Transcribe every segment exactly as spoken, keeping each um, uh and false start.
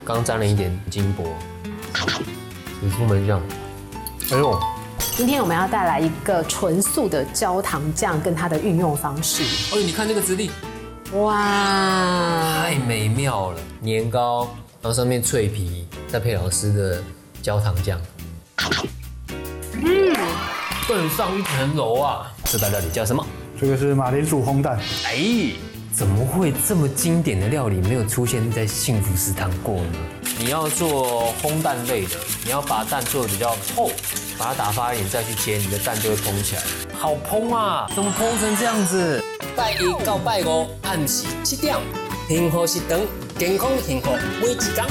刚沾了一点金箔，你出门酱，哎呦。 今天我们要带来一个纯素的焦糖酱跟它的运用方式。 哎呦，你看这个质地， 哇， 太美妙了！年糕，然后上面脆皮，再配老师的焦糖酱，嗯，更上一层楼啊！这道料理叫什么？ 这个是马铃薯烘蛋。 哎，怎么会这么经典的料理没有出现在幸福食堂过呢？你要做烘蛋类的，你要把蛋做的比较厚，把它打发一点再去煎，你的蛋就会蓬起来。好蓬啊！怎么蓬成这样子？拜一到拜五暗时七点，幸福食堂，健康幸福每一天。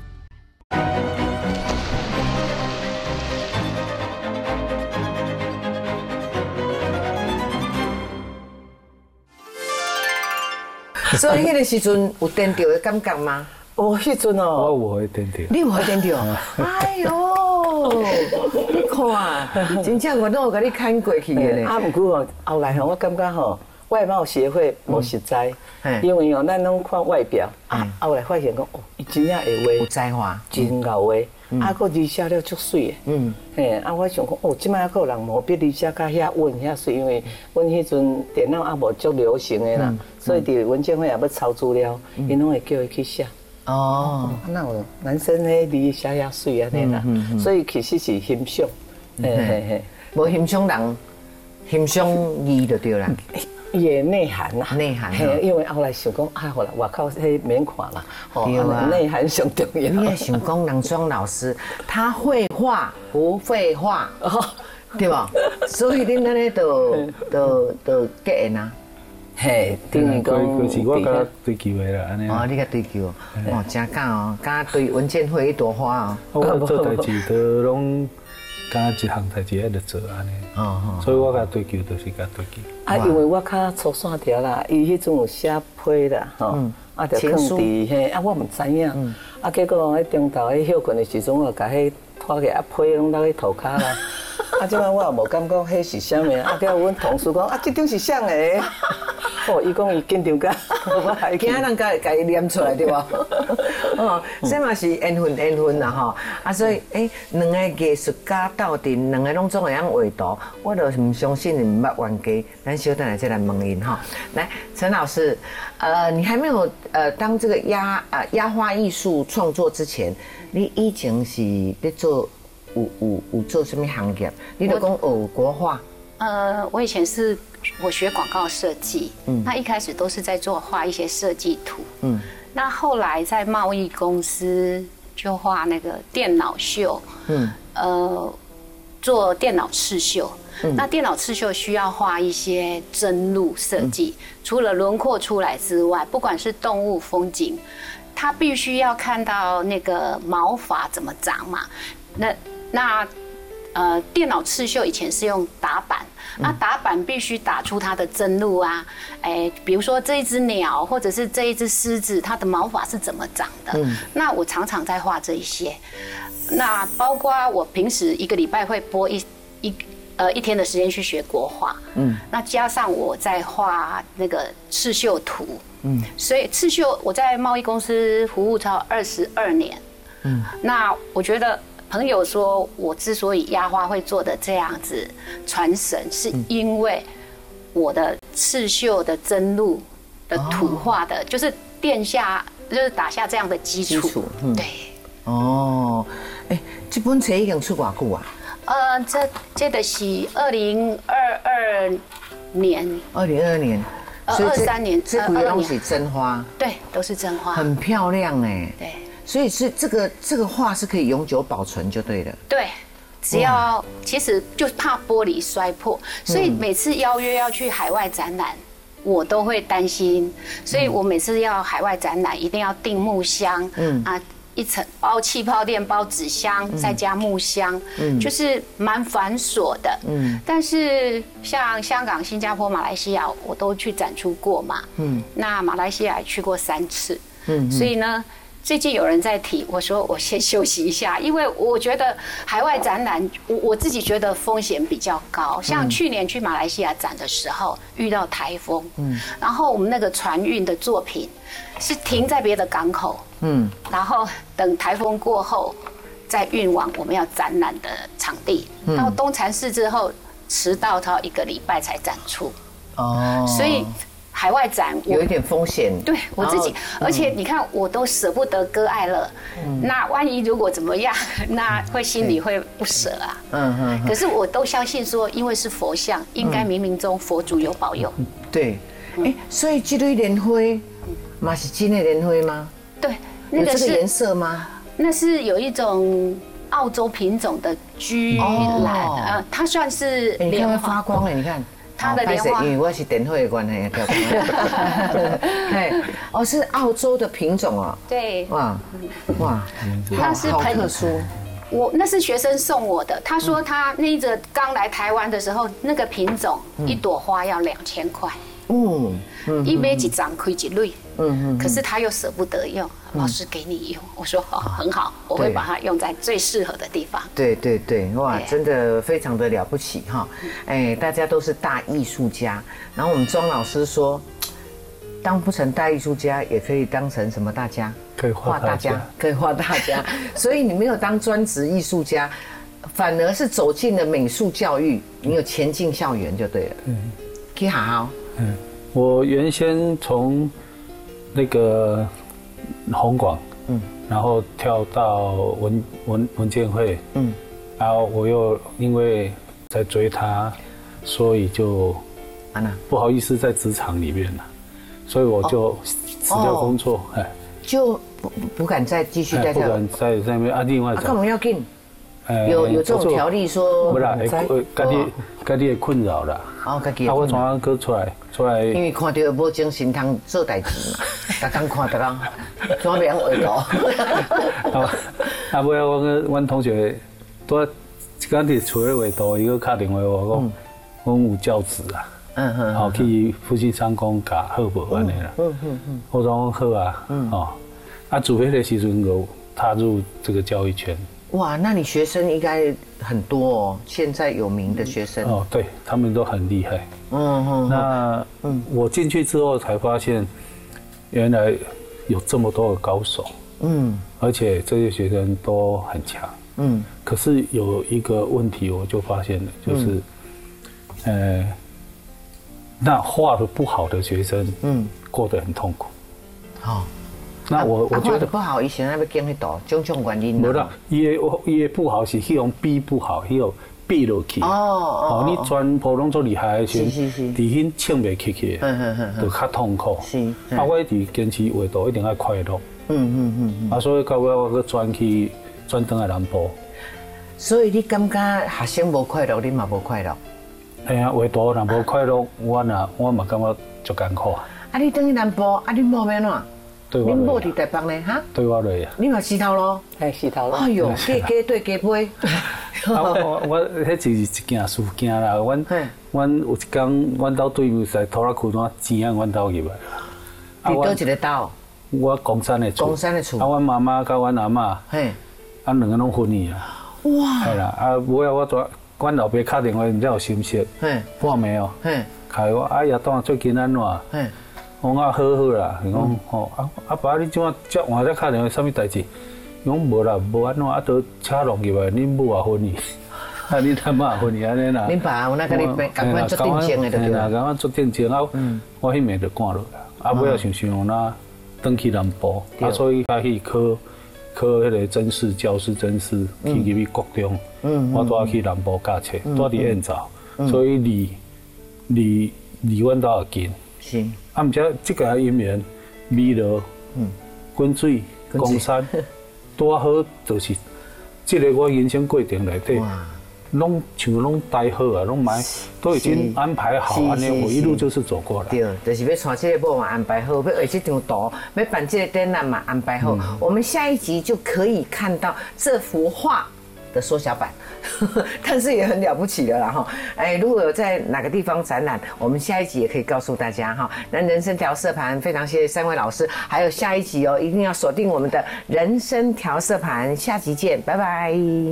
所以迄个时阵有颠倒的感觉吗？ 哦，迄阵哦， 我有会颠倒。 你有会颠倒？哎呦，你看，真正我都有甲你看过去的咧。 啊，不过哦，后来吼，我感觉吼，外贸协会无实在，因为哦，咱拢看外表啊，后来发现讲，哦，伊真正会画， 有才华， 真够画，啊，个字写了足水的。嗯，嘿，啊，我想讲，哦，即摆还有人无比字写甲遐稳遐水，因为阮迄阵电脑也无足流行的啦，所以伫文件会也要抄资料，因拢会叫伊去写。哦，那有男生迄字写遐水安尼啦，所以其实是欣赏，嘿嘿嘿， 无欣赏人，欣赏字就对啦。 伊的内涵啦， 内涵， 因为后来想讲，哎，好啦，外口迄免看啦， 对啊， 内涵上重要。 你也想讲郎庄老师，他会画不废话，对吧？所以恁那里都都都结缘啊。 嘿，等于讲， 就是我甲追求的啦，安尼。 哦，你甲追求，哦，真敢哦，敢对文件会一朵花哦。我做代志都拢。敢一项代志爱着做安尼，哦，所以我甲追求就是甲追求。 啊，因为我较粗线条啦，伊迄阵有写批啦，吼，啊，着放伫嘿，啊，我唔知影，啊，结果喺中昼喺休困的时阵，我甲迄拖起啊批拢落去涂骹啦，啊，即摆我也无感觉迄是啥物，啊，叫阮同事讲啊，即张是啥个？哦，伊讲伊紧张甲，我还惊人甲甲伊念出来对吧？哦，这嘛是缘分缘分啦吼，啊，所以诶，两个艺术家斗阵，两个拢总会晓画图，我就唔相信你唔捌冤家，咱小等下再来问因哈。来，陈老师，呃，你还没有呃当这个压呃压花艺术创作之前，你以前是在做有有有做什么行业？你就讲学国画。 呃，我以前是我学广告设计，嗯，那一开始都是在做画一些设计图，嗯，那后来在贸易公司就画那个电脑绣，嗯，呃，做电脑刺绣，嗯，那电脑刺绣需要画一些针路设计，嗯，除了轮廓出来之外，不管是动物、风景，它必须要看到那个毛发怎么长嘛，那那。呃，电脑刺绣以前是用打板，那打板必须打出它的针路啊，哎，比如说这一只鸟或者是这一只狮子，它的毛发是怎么长的？嗯，那我常常在画这一些，那包括我平时一个礼拜会拨一一呃一天的时间去学国画，嗯，那加上我在画那个刺绣图，嗯，所以刺绣我在贸易公司服务超二十二年，嗯，那我觉得。朋友说，我之所以压花会做的这样子传神，是因为我的刺绣的针路的图画的，就是垫下，就是打下这样的基础。基础，嗯，对。 哦，哎，这本册已经出偌久啊？ 呃，这这的是二零二二年。 二零二二年。 呃，二三年。 这几个东西真花。 对，都是真花。 很漂亮哎。 对。 所以是这个这个画是可以永久保存就对了。 对，只要其实就怕玻璃摔破，所以每次邀约要去海外展览，我都会担心，所以我每次要海外展览一定要订木箱，嗯啊，一层包气泡垫、包纸箱，再加木箱，嗯，就是蛮繁琐的，嗯。但是像香港、新加坡、马来西亚，我都去展出过嘛，嗯。那马来西亚也去过三次，嗯，所以呢。 最近有人在提，我说我先休息一下，因为我觉得海外展览，我我自己觉得风险比较高。像去年去马来西亚展的时候，遇到台风，嗯，然后我们那个船运的作品是停在别的港口，嗯，然后等台风过后再运往我们要展览的场地。到东禅寺之后，迟到到一个礼拜才展出，哦，所以。海外展有一点风险， 对我自己，而且你看我都舍不得割爱乐，那万一如果怎么样，那会心里会不舍啊。嗯嗯。可是我都相信说，因为是佛像，应该冥冥中佛祖有保佑。 对，哎，所以这类莲花，嘛是真的莲花吗？ 对，那个是颜色吗？ 那是有一种澳洲品种的居兰，呃，它算是莲花发光了，你看。 它的莲花， 因为我是电话的关系，跳对，哦，是澳洲的品种哦。 对， 哇哇， 它是很特殊。 我那是学生送我的，他说他那一个刚来台湾的时候，那个品种一朵花要两千块。嗯，一买几张亏几类。嗯嗯。可是他又舍不得用，老师给你用，我说好，很好，我会把它用在最适合的地方。 对对对，哇，真的非常的了不起哈！哎，大家都是大艺术家。然后我们庄老师说，当不成大艺术家，也可以当成什么大家？ 可以画大家， 可以画大家。所以你没有当专职艺术家，反而是走进了美术教育，你有前进校园就对了。嗯，可以好好。 嗯，我原先从那个红广，嗯，然后跳到文文文建会，嗯，然后我又因为在追他，所以就不好意思在职场里面了，所以我就辞掉工作，哎、哦， 就不不敢再继续在不敢在那边啊，另外啊，干嘛要紧？有有这种条例说， 不啦，会家己家己的困扰啦。哦，家己。啊，我怎啊搁出来出来？ 因为看到无精神通做代志嘛，逐工看逐工，怎袂晓画图？ 啊，啊，尾啊，我跟阮同学都一天伫厝咧画图，伊个打电话我讲，讲有教职啊，嗯嗯，好去夫妻商工教好无安尼啦，嗯嗯嗯，我讲好啊，哦，啊，自迄个时阵有踏入这个教育圈。 哇，那你学生应该很多哦，现在有名的学生哦，对他们都很厉害。嗯嗯，那嗯，我进去之后才发现，原来有这么多的高手。嗯，而且这些学生都很强。嗯，可是有一个问题，我就发现了，就是，嗯、呃，那画的不好的学生，嗯，过得很痛苦。好、哦。那我我觉得不好，以前那边经去读种种原因。 无啦，伊的伊的不好是迄种比不好，迄种比落去。哦哦，你全部拢做厉害的时候，伫迄唱袂起去，就较痛苦。是。啊，我一直坚持画图，一定要快乐。嗯嗯嗯。啊，所以到尾我去转去转转来南部。 所以你感觉学生无快乐，你嘛无快乐？ 哎呀，画图若无快乐，我呐我嘛感觉足艰苦。 啊，你等去南部，啊，你某要怎？恁某伫台北呢？哈？ 对我累啊！ 你嘛石头咯？ 哎，石头咯！ 哎呦，鸡鸡对鸡飞。 啊，我我迄就是一件事件啦。阮阮有一天，阮兜对面在拖拉库单钱啊，阮兜入来。 伫倒一个兜？ 我公山的厝。 公山的厝。 啊，阮妈妈甲阮阿嬷，嘿，啊两个拢分去啊。哇！系啦，啊，尾啊，我昨阮老爸打电话，毋知有心息，嘿，半暝哦，嘿，开我哎呀，当最近安怎？嘿。我讲好好啦，伊讲吼啊啊爸，你怎啊接换只打电话，啥物代志？伊讲无啦，无安怎啊，倒车落入来，恁母也分去，啊恁阿嬷也分去安尼啦。 恁爸有那甲你共阮做定情的对啦，共阮做定情啊，我迄暝就赶落啦。啊尾啊想想那转去南部，啊所以甲去考考迄个甄试教师甄试，去入去国中，我都要去南部教册，都伫燕巢，所以离离离阮兜也近。是。啊，毋则即个姻缘，美罗、滚水、公山，拄好就是即个我人生过程内底，拢像拢待好啊，拢买都已经安排好，安尼我一路就是走过来。 对，就是要带这个某嘛安排好，要画这张图，要办这个展览嘛安排好。我们下一集就可以看到这幅画的缩小版，但是也很了不起的啦哈。哎，如果有在哪个地方展览，我们下一集也可以告诉大家哈。那人生调色盘，非常谢谢三位老师，还有下一集哦，一定要锁定我们的人生调色盘，下集见，拜拜。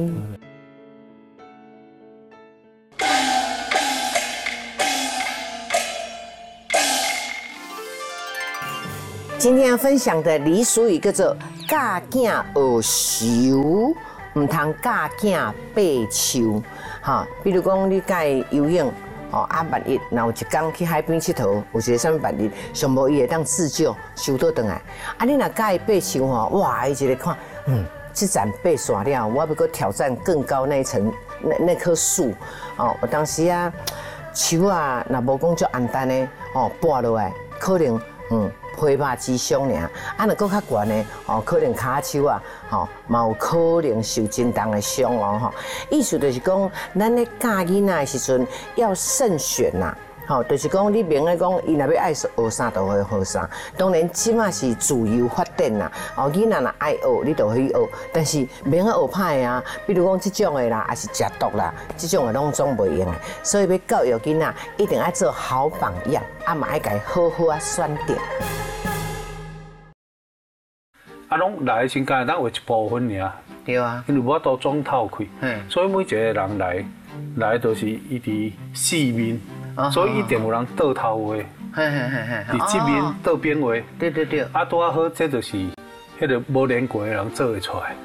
今天要分享的俚俗语叫做“教囝学游，唔通教囝爬树”。哈，比如讲你教伊游泳，哦啊，万一若有一天去海边佚佗，有一个什么万一，上无伊会当自救，游倒转来。啊，你若教伊爬树吼，哇，伊一个看，嗯，这站爬煞了，我要搁挑战更高那一层那那棵树。哦，有当时啊，树啊，若无讲足安全的，哦，拔落来可能嗯。皮肉之伤尔，啊，若搁较悬呢，哦，可能骹手啊，吼，嘛有可能受真重的伤哦，吼。意思就是讲，咱咧教囡仔的时阵要慎选呐，吼，就是讲你明咧讲，伊若要爱学啥就会学啥。当然，即马是自由发展呐，哦，囡仔若爱学，你就去学，但是明学学歹啊，比如讲即种的啦，还是食毒啦，即种的拢总袂用的。所以要教育囡仔，一定要做好榜样，啊嘛爱家好好啊选择。 啊，拢来先干，咱有一部分尔。 对啊， 因为我都总透开， 嗯， 所以每一个人来来都是伊伫四面，所以一定有人倒头画， 嘿嘿嘿嘿， 伫这面倒边画。 对对对， 啊，拄啊好，这就是迄个无练过的人做会出来。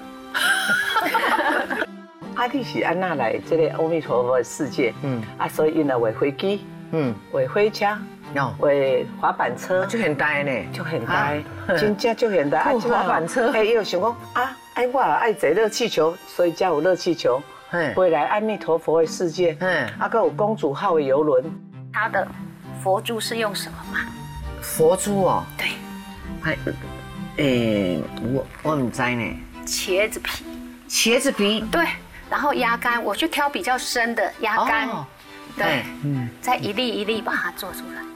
啊，你是安那来这个阿弥陀佛的世界？嗯，啊，所以因来画飞机，嗯，画火车。 哦， 为滑板车就很呆呢， 就很呆，真正就很呆。 啊，滑板车， 哎，又想讲啊，哎，我爱坐热气球，所以家有热气球。未来阿弥陀佛的世界，嗯，啊，个有公主号的游轮。 它的佛珠是用什么吗？ 佛珠哦， 对， 哎，诶，我我唔知呢。 茄子皮， 茄子皮， 对，然后压干，我去挑比较深的压干。对，嗯，再一粒一粒把它做出来。